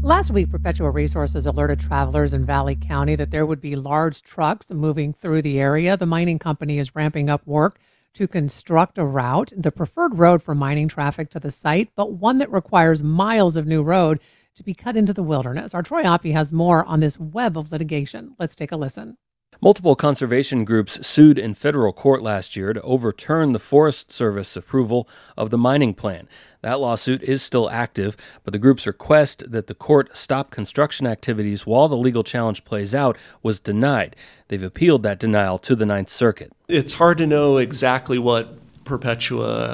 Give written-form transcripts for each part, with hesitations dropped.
Last week, Perpetua Resources alerted travelers in Valley County that there would be large trucks moving through the area. The mining company is ramping up work to construct a route, the preferred road for mining traffic to the site, but one that requires miles of new road to be cut into the wilderness. Our Troy Oppie has more on this web of litigation. Let's take a listen. Multiple conservation groups sued in federal court last year to overturn the Forest Service approval of the mining plan. That lawsuit is still active, but the group's request that the court stop construction activities while the legal challenge plays out was denied. They've appealed that denial to the Ninth Circuit. It's hard to know exactly what Perpetua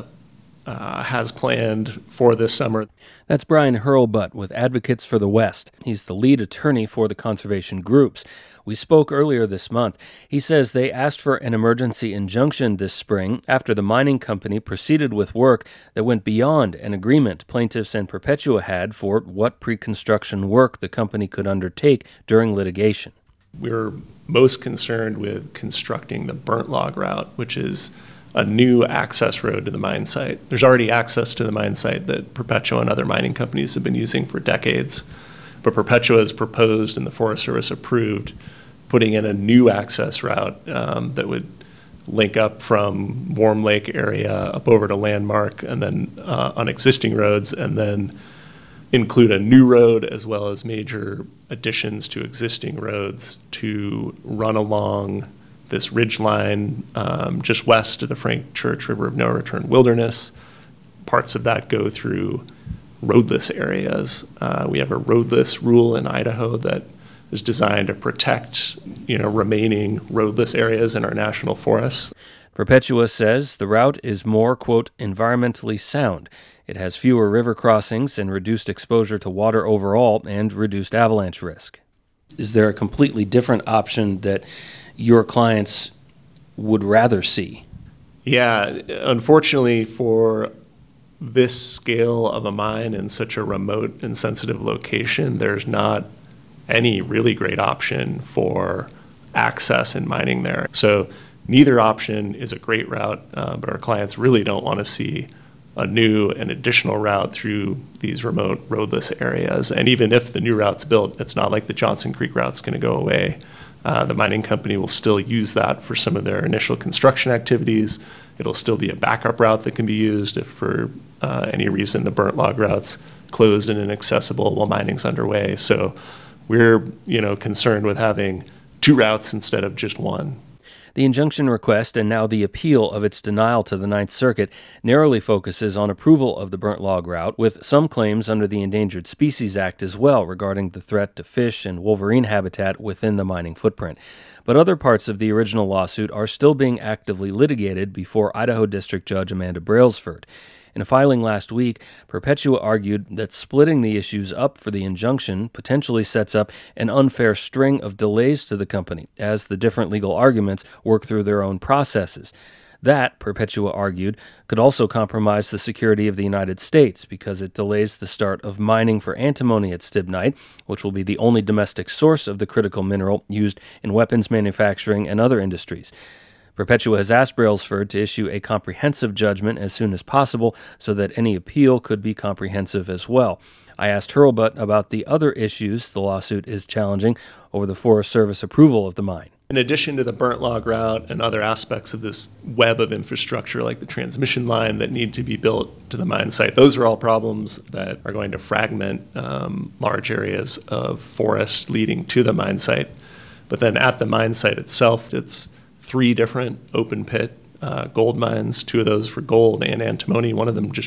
has planned for this summer. That's Brian Hurlbut with Advocates for the West. He's the lead attorney for the conservation groups. We spoke earlier this month. He says they asked for an emergency injunction this spring after the mining company proceeded with work that went beyond an agreement plaintiffs and Perpetua had for what pre-construction work the company could undertake during litigation. We're most concerned with constructing the burnt log route, which is a new access road to the mine site. There's already access to the mine site that Perpetua and other mining companies have been using for decades, but Perpetua has proposed and the Forest Service approved putting in a new access route that would link up from Warm Lake area up over to Landmark and then on existing roads, and then include a new road as well as major additions to existing roads to run along this ridge line just west of the Frank Church River of No Return Wilderness. Parts of that go through roadless areas. We have a roadless rule in Idaho that is designed to protect, remaining roadless areas in our national forests. Perpetua says the route is more, quote, environmentally sound. It has fewer river crossings and reduced exposure to water overall and reduced avalanche risk. Is there a completely different option that your clients would rather see? Yeah, unfortunately for this scale of a mine in such a remote and sensitive location, there's not any really great option for access and mining there. So neither option is a great route, but our clients really don't want to see a new and additional route through these remote roadless areas. And even if the new route's built, it's not like the Johnson Creek route's going to go away. The mining company will still use that for some of their initial construction activities. It'll still be a backup route that can be used if for any reason the burnt log route's closed and inaccessible while mining's underway. So we're concerned with having two routes instead of just one. The injunction request and now the appeal of its denial to the Ninth Circuit narrowly focuses on approval of the burnt log route, with some claims under the Endangered Species Act as well regarding the threat to fish and wolverine habitat within the mining footprint. But other parts of the original lawsuit are still being actively litigated before Idaho District Judge Amanda Brailsford. In a filing last week, Perpetua argued that splitting the issues up for the injunction potentially sets up an unfair string of delays to the company as the different legal arguments work through their own processes. That, Perpetua argued, could also compromise the security of the United States because it delays the start of mining for antimony at Stibnite, which will be the only domestic source of the critical mineral used in weapons manufacturing and other industries. Perpetua has asked Brailsford to issue a comprehensive judgment as soon as possible so that any appeal could be comprehensive as well. I asked Hurlbut about the other issues the lawsuit is challenging over the Forest Service approval of the mine. In addition to the burnt log route and other aspects of this web of infrastructure like the transmission line that need to be built to the mine site, those are all problems that are going to fragment large areas of forest leading to the mine site. But then at the mine site itself, it's 3 different open pit gold mines, 2 of those for gold and antimony. One of them just